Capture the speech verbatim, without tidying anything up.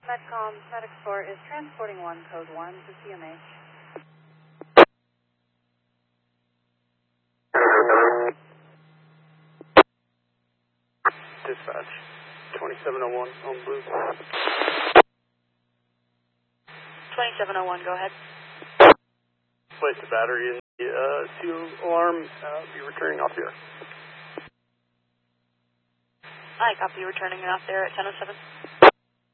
Medcom, Medexport is transporting one, code one to C M H. Dispatch, twenty-seven oh one on blue. twenty-seven oh one, go ahead. Place the battery in the uh, seal alarm, uh, be returning off here. I copy, returning off there at ten oh seven.